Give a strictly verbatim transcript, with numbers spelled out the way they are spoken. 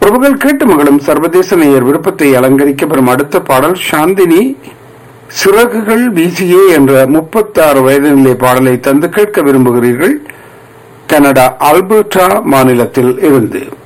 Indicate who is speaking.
Speaker 1: பிரபுகள் கேட்டு மகளும் சர்வதேச நேயர் விருப்பத்தை அலங்கரிக்க பெறும் அடுத்த பாடல் சாந்தினி சிறகுகள் வீசியே என்ற முப்பத்தாறு வயது நிலை பாடலை தந்து கேட்க விரும்புகிறீர்கள். கனடா ஆல்பர்டா மாநிலத்தில் இருந்து